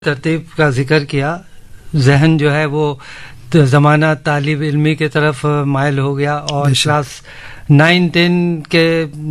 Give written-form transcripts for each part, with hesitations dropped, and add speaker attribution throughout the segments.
Speaker 1: ترتیب کا ذکر کیا، ذہن جو ہے وہ زمانہ طالب علمی کی طرف مائل ہو گیا، اور کلاس 9-10 کے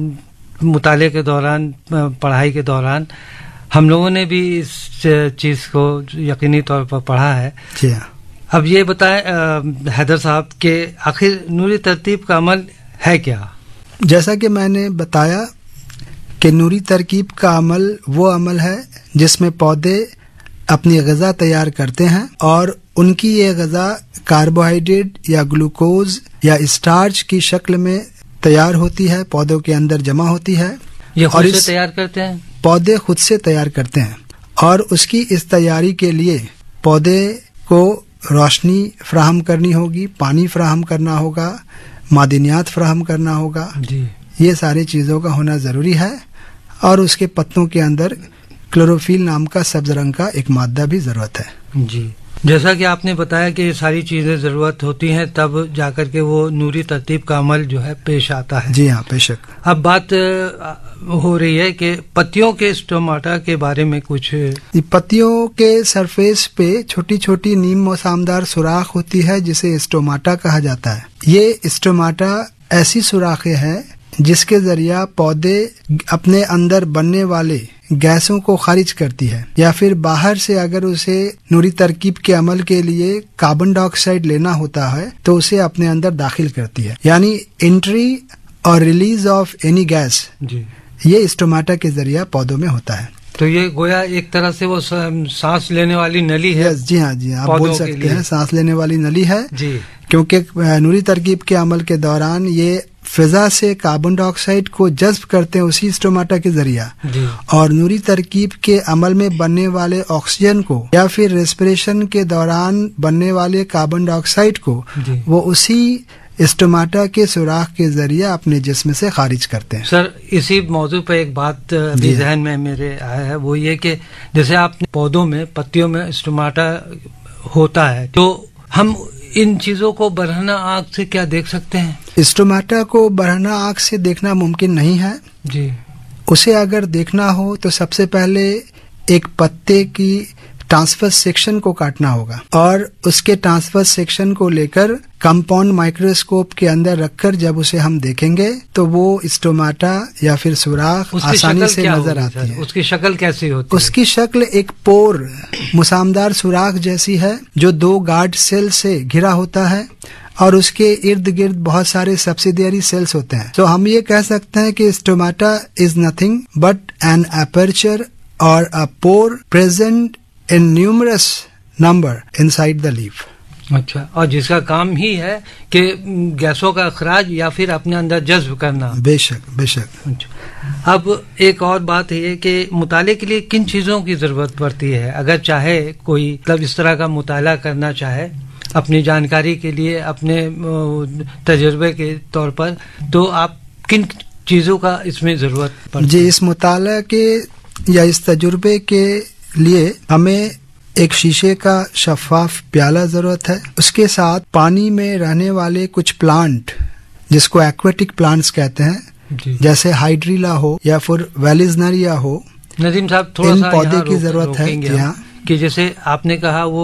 Speaker 1: مطالعے کے دوران، پڑھائی کے دوران ہم لوگوں نے بھی اس چیز کو یقینی طور پر پڑھا ہے.
Speaker 2: جی ہاں.
Speaker 1: اب یہ بتائیں حیدر صاحب کہ آخر نوری ترتیب کا عمل ہے کیا؟ جیسا
Speaker 2: کہ میں نے بتایا کہ نوری ترکیب کا عمل وہ عمل ہے جس میں پودے اپنی غذا تیار کرتے ہیں، اور ان کی یہ غذا کاربوہائیڈریٹ یا گلوکوز یا اسٹارچ کی شکل میں تیار ہوتی ہے، پودوں کے اندر جمع ہوتی ہے.
Speaker 1: یہ خود سے تیار کرتے ہیں؟
Speaker 2: پودے خود سے تیار کرتے ہیں، اور اس کی اس تیاری کے لیے پودے کو روشنی فراہم کرنی ہوگی، پانی فراہم کرنا ہوگا، معدنیات فراہم کرنا ہوگا.
Speaker 1: جی.
Speaker 2: یہ ساری چیزوں کا ہونا ضروری ہے، اور اس کے پتوں کے اندر کلوروفیل نام کا سبز رنگ کا ایک مادہ بھی ضرورت ہے.
Speaker 1: جی. جیسا کہ آپ نے بتایا کہ یہ ساری چیزیں ضرورت ہوتی ہیں تب جا کر کے وہ نوری ترتیب کا عمل جو ہے پیش آتا ہے.
Speaker 2: جی ہاں، بے شک.
Speaker 1: اب بات ہو رہی ہے کہ پتیوں کے اسٹوماٹا کے بارے میں کچھ.
Speaker 2: پتیوں کے سرفیس پہ چھوٹی چھوٹی نیم موسامدار سوراخ ہوتی ہے جسے اسٹوماٹا کہا جاتا ہے. یہ اسٹوماٹا ایسی سوراخیں ہیں جس کے ذریعہ پودے اپنے اندر بننے والے گیسوں کو خارج کرتی ہے، یا پھر باہر سے اگر اسے نوری ترکیب کے عمل کے لیے کاربن ڈائی آکسائڈ لینا ہوتا ہے تو اسے اپنے اندر داخل کرتی ہے. یعنی انٹری اور ریلیز آف اینی گیس یہ اسٹوماٹا کے ذریعہ پودوں میں ہوتا ہے.
Speaker 1: تو یہ گویا ایک طرح سے وہ سانس لینے والی نلی ہے.
Speaker 2: جی ہاں، جی ہاں، آپ بول سکتے ہیں سانس لینے والی نلی ہے.
Speaker 1: جی.
Speaker 2: کیونکہ نوری ترکیب کے عمل کے دوران یہ فضا سے کاربن ڈائی آکسائڈ کو جذب کرتے ہیں اسی اسٹوماٹا کے ذریعہ.
Speaker 1: جی. اور
Speaker 2: نوری ترکیب کے عمل میں بننے والے آکسیجن کو یا پھر ریسپریشن کے دوران بننے والے کاربن ڈائی آکسائڈ کو وہ اسی اسٹوماٹا کے سوراخ کے ذریعہ اپنے جسم سے خارج کرتے ہیں.
Speaker 1: سر، اسی موضوع پہ ایک بات بھی ذہن میں میرے آیا ہے، وہ یہ کہ جیسے آپ پودوں میں پتیوں میں اسٹوماٹا ہوتا ہے تو ہم ان چیزوں کو برہنہ آنکھ سے کیا دیکھ سکتے ہیں؟
Speaker 2: اسٹوماٹا کو برہنہ آنکھ سے دیکھنا ممکن نہیں ہے.
Speaker 1: جی. اسے
Speaker 2: اگر دیکھنا ہو تو سب سے پہلے ایک پتے کی ٹرانسفر سیکشن کو کاٹنا ہوگا، اور اس کے ٹرانسفر سیکشن کو لے کر کمپاؤنڈ مائکروسکوپ کے اندر رکھ کر جب اسے ہم دیکھیں گے تو وہ اسٹوماٹا یا پھر سوراخ آسانی سے نظر آتی ہے.
Speaker 1: اس کی شکل کیسی ہوتی ہے؟
Speaker 2: اس کی شکل ایک پور مسامدار سوراخ جیسی ہے جو 2 گارڈ سیل سے گھرا ہوتا ہے، اور اس کے ارد گرد بہت سارے سبسیڈیری سیلز ہوتے ہیں. تو ہم یہ کہہ سکتے ہیں کہ اسٹوماٹا is nothing but N aperture اور a pore present in numerous number inside the leaf.
Speaker 1: اچھا، اور جس کا کام ہی ہے کہ گیسوں کا اخراج یا پھر اپنے اندر جذب کرنا.
Speaker 2: بے شک، بے شک.
Speaker 1: اب ایک اور بات یہ کہ مطالعے کے لیے کن چیزوں کی ضرورت پڑتی ہے؟ اگر چاہے کوئی اس طرح کا مطالعہ کرنا چاہے اپنی جانکاری کے لیے، اپنے تجربے کے طور پر، تو آپ کن چیزوں کا اس میں ضرورت پڑتی ہے؟
Speaker 2: جی، اس مطالعہ کے یا اس تجربے کے لیے ہمیں ایک شیشے کا شفاف پیالہ ضرورت ہے. اس کے ساتھ پانی میں رہنے والے کچھ پلانٹ جس کو ایکویٹک پلانٹس کہتے ہیں، جیسے ہائیڈریلا ہو یا پھر ویلیزنریا ہو،
Speaker 1: ندیم صاحب تھوڑا
Speaker 2: ان
Speaker 1: سا
Speaker 2: پودے کی ضرورت ہے.
Speaker 1: کہ جیسے آپ نے کہا وہ